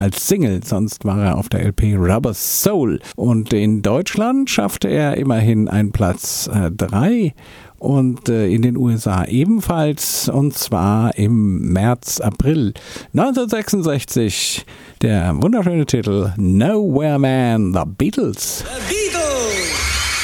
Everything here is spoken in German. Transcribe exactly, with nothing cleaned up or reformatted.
als Single, sonst war er auf der L P Rubber Soul. Und in Deutschland schaffte er immerhin einen Platz drei und äh, in den U S A ebenfalls, und zwar im März, April neunzehnhundertsechsundsechzig, der wunderschöne Titel Nowhere Man, The Beatles. The